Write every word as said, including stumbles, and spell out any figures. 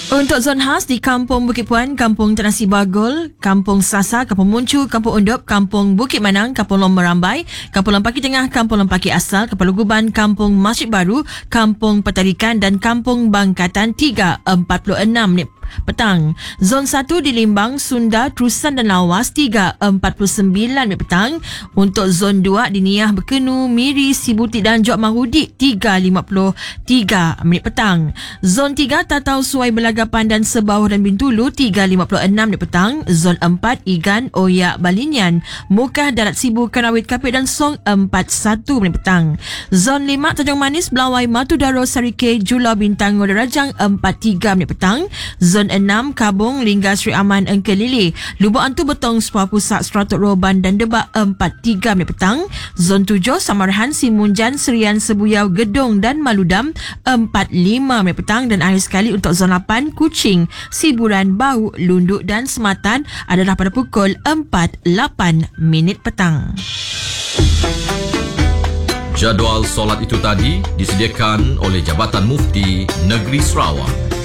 Untuk zon khas di Kampung Bukit Puan, Kampung Tanah Sibagul, Kampung Sasa, Kampung Muncu, Kampung Undup, Kampung Bukit Manang, Kampung Lom Merambai, Kampung Lempaki Tengah, Kampung Lempaki Asal, Kepala Guban, Kampung Masjid Baru, Kampung Petarikan dan Kampung Bangkatan tiga empat puluh enam minit petang. Zon satu di Limbang, Sunda, Terusan dan Lawas tiga empat puluh sembilan minit petang. Untuk zon dua di Niah, Berkenu, Miri, Sibutik dan Jok Mahudik tiga lima puluh tiga minit petang. Zon tiga Tatau, Suai, Belagapan dan Sebauh dan Bintulu tiga lima puluh enam minit petang. Zon empat Igan, Oyak, Balinian, Mukah, Darat Sibu, Kanawit, Kapit dan Song empat puluh satu minit petang. Zon lima Tanjung Manis, Belawai, Matudaro, Sarike, Julau, Bintang, Ngodarajang empat puluh tiga minit petang. Zon enam Kabung, Lingga, Sri Aman, Engkelili, Lubuk Antu, Betong, Sepah Pusat, Seratuk, Roban dan Debak empat puluh tiga minit petang. Zon tujuh Samarhan, Simunjan, Serian, Sebuyau, Gedong dan Maludam empat puluh lima minit petang. Dan akhir sekali untuk zon lapan Kuching, Siburan, Bau, Lunduk dan Sematan adalah pada pukul empat puluh lapan minit petang. Jadual solat itu tadi disediakan oleh Jabatan Mufti Negeri Sarawak.